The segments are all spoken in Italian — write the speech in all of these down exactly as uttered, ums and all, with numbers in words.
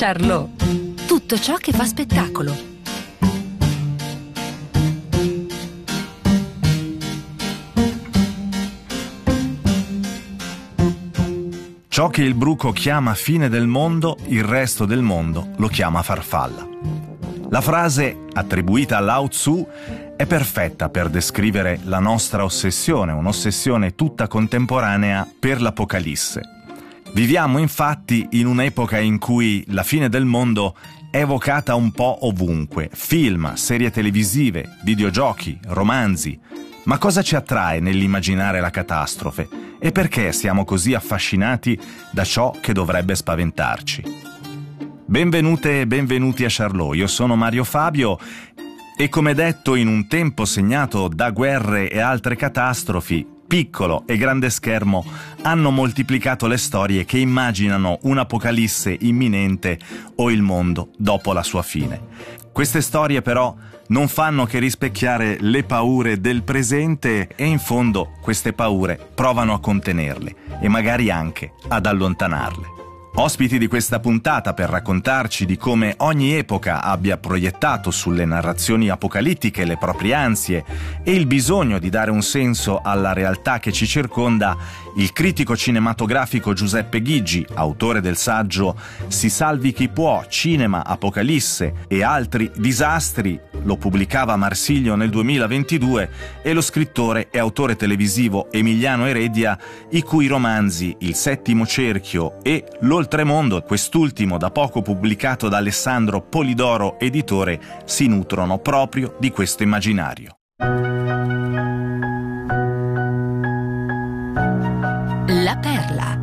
Charlot, tutto ciò che fa spettacolo. Ciò che il bruco chiama fine del mondo, il resto del mondo lo chiama farfalla. La frase, attribuita a Lao Tzu, è perfetta per descrivere la nostra ossessione, un'ossessione tutta contemporanea per l'Apocalisse. Viviamo infatti in un'epoca in cui la fine del mondo è evocata un po' ovunque: film, serie televisive, videogiochi, romanzi. Ma cosa ci attrae nell'immaginare la catastrofe? E perché siamo così affascinati da ciò che dovrebbe spaventarci? Benvenute e benvenuti a Charlot, io sono Mario Fabio e, come detto, in un tempo segnato da guerre e altre catastrofi, piccolo e grande schermo hanno moltiplicato le storie che immaginano un'apocalisse imminente o il mondo dopo la sua fine. Queste storie però non fanno che rispecchiare le paure del presente e in fondo queste paure provano a contenerle e magari anche ad allontanarle. Ospiti di questa puntata per raccontarci di come ogni epoca abbia proiettato sulle narrazioni apocalittiche le proprie ansie e il bisogno di dare un senso alla realtà che ci circonda, il critico cinematografico Giuseppe Ghigi, autore del saggio Si salvi chi può, cinema, apocalisse e altri disastri, lo pubblicava Marsilio nel duemilaventidue, e lo scrittore e autore televisivo Emiliano Eredia, i cui romanzi Il settimo cerchio e L'oltremondo, quest'ultimo da poco pubblicato da Alessandro Polidoro editore, si nutrono proprio di questo immaginario. La perla.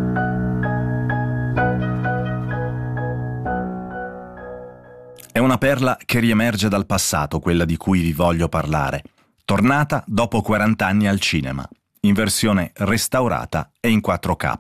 È una perla che riemerge dal passato, quella di cui vi voglio parlare, tornata dopo quaranta anni al cinema, in versione restaurata e in quattro K.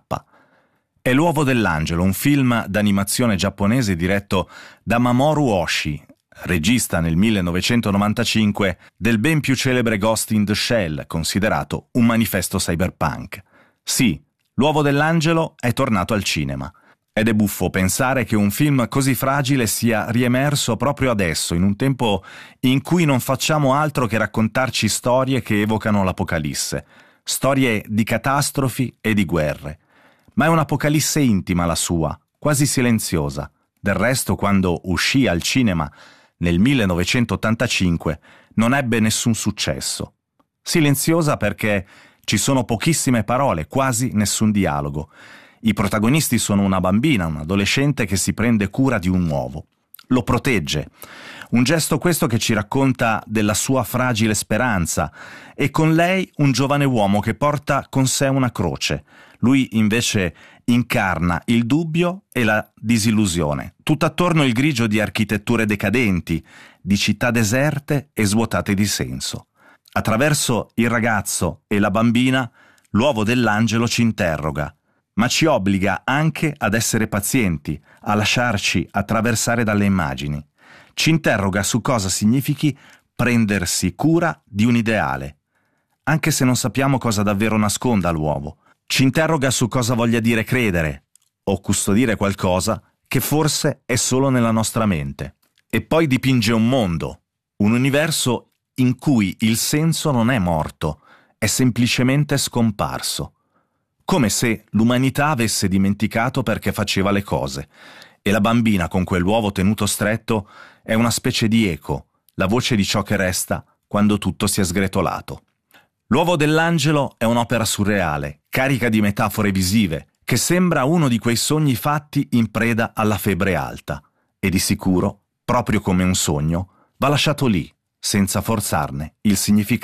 È L'uovo dell'angelo, un film d'animazione giapponese diretto da Mamoru Oshii, regista nel millenovecentonovantacinque del ben più celebre Ghost in the Shell, considerato un manifesto cyberpunk. Sì, L'uovo dell'angelo è tornato al cinema. Ed è buffo pensare che un film così fragile sia riemerso proprio adesso, in un tempo in cui non facciamo altro che raccontarci storie che evocano l'apocalisse, storie di catastrofi e di guerre. Ma è un'apocalisse intima la sua, quasi silenziosa. Del resto, quando uscì al cinema nel millenovecentottantacinque, non ebbe nessun successo. Silenziosa perché ci sono pochissime parole, quasi nessun dialogo. I protagonisti sono una bambina, un adolescente che si prende cura di un uovo. Lo protegge. Un gesto questo che ci racconta della sua fragile speranza, e con lei un giovane uomo che porta con sé una croce. Lui invece incarna il dubbio e la disillusione. Tutt'attorno il grigio di architetture decadenti, di città deserte e svuotate di senso. Attraverso il ragazzo e la bambina, l'uovo dell'angelo ci interroga, ma ci obbliga anche ad essere pazienti, a lasciarci attraversare dalle immagini. Ci interroga su cosa significhi prendersi cura di un ideale, anche se non sappiamo cosa davvero nasconda l'uovo. Ci interroga su cosa voglia dire credere, o custodire qualcosa che forse è solo nella nostra mente. E poi dipinge un mondo, un universo in cui il senso non è morto, è semplicemente scomparso. Come se l'umanità avesse dimenticato perché faceva le cose, e la bambina con quell'uovo tenuto stretto è una specie di eco, la voce di ciò che resta quando tutto si è sgretolato. L'uovo dell'angelo è un'opera surreale, carica di metafore visive, che sembra uno di quei sogni fatti in preda alla febbre alta, e di sicuro, proprio come un sogno, va lasciato lì, senza forzarne il significato.